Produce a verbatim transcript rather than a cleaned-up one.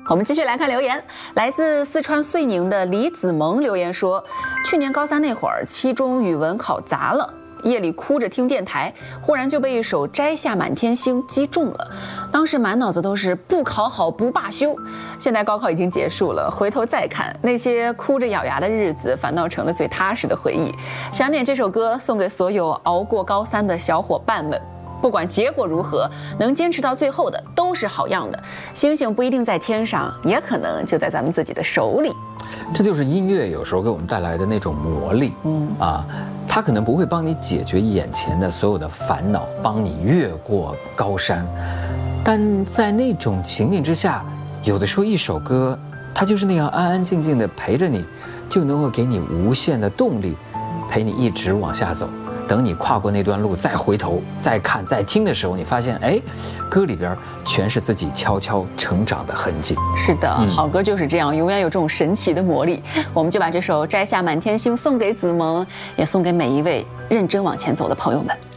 我们继续来看留言，来自四川遂宁的李子萌留言说，去年高三那会儿，期中语文考砸了，夜里哭着听电台，忽然就被一首《摘下满天星》击中了，当时满脑子都是不考好不罢休。现在高考已经结束了，回头再看那些哭着咬牙的日子，反倒成了最踏实的回忆。想点这首歌送给所有熬过高三的小伙伴们，不管结果如何，能坚持到最后的都是好样的。星星不一定在天上，也可能就在咱们自己的手里。 这就是音乐有时候给我们带来的那种魔力。嗯啊，它可能不会帮你解决眼前的所有的烦恼，帮你越过高山，但在那种情景之下，有的时候一首歌，它就是那样安安静静的陪着你，就能够给你无限的动力，陪你一直往下走。等你跨过那段路，再回头再看再听的时候，你发现哎，歌里边全是自己悄悄成长的痕迹。 是的，嗯、好歌就是这样，永远有这种神奇的魔力。我们就把这首《摘下满天星》送给子萌，也送给每一位认真往前走的朋友们。